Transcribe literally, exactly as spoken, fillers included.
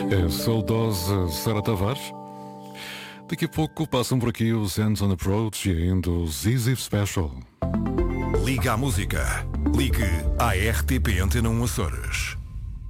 É saudosa Sara Tavares. Daqui a pouco passam por aqui os Hands on Approach e ainda os Easy Special. Liga à música. Ligue à R T P Antena um Açores.